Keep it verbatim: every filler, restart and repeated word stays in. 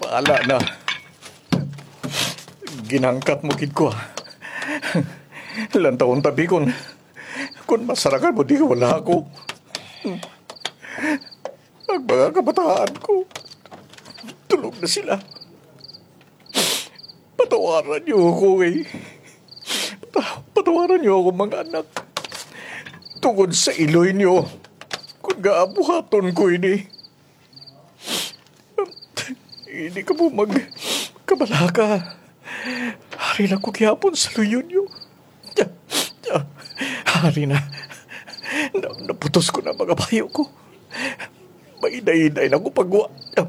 Baala na. Ginangkat mo kid ko. Lantaon tabi kon. Kung masarakan mo, di wala ako. Ang mga kabataan ko, tulog na sila. Patawaran niyo ako eh. Pat- Patawaran niyo ako mga anak. Tungod sa iloy niyo, kung gaabuhaton ko ini. Hindi ka mo magkabalaka. Hari na ko kihapon sa luyon niyo. Hari na. na. Naputos ko na mga bayo ko. Maiday-iday na ko pagwa.